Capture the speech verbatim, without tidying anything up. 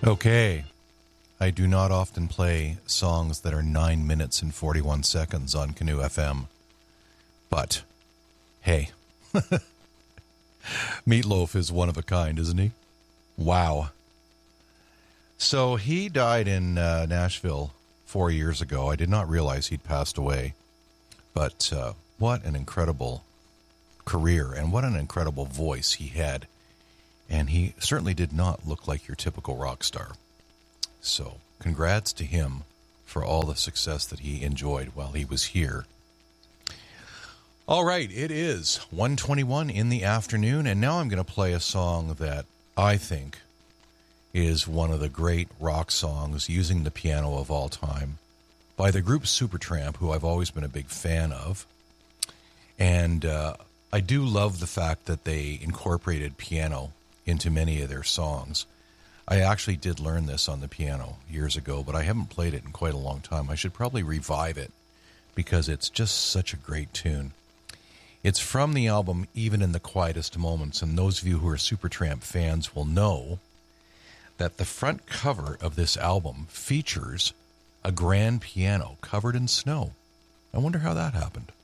Okay. I do not often play songs that are nine minutes and forty-one seconds on Canoe F M. But, hey, Meatloaf is one of a kind, isn't he? Wow. So he died in uh, Nashville four years ago. I did not realize he'd passed away. But uh, what an incredible career and what an incredible voice he had. And he certainly did not look like your typical rock star. So congrats to him for all the success that he enjoyed while he was here. All right, it is one twenty-one in the afternoon, and now I'm going to play a song that I think is one of the great rock songs using the piano of all time by the group Supertramp, who I've always been a big fan of. And uh, I do love the fact that they incorporated piano into many of their songs. I actually did learn this on the piano years ago, but I haven't played it in quite a long time. I should probably revive it because it's just such a great tune. It's from the album Even in the Quietest Moments, and those of you who are Supertramp fans will know that the front cover of this album features a grand piano covered in snow. I wonder how that happened.